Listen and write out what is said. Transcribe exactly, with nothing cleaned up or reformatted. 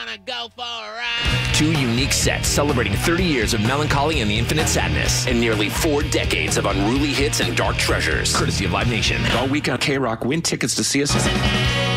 wanna go for a ride? Two unique sets celebrating thirty years of melancholy and the infinite sadness, and nearly four decades of unruly hits and dark treasures. Courtesy of Live Nation. All week on K-Rock, win tickets to see us.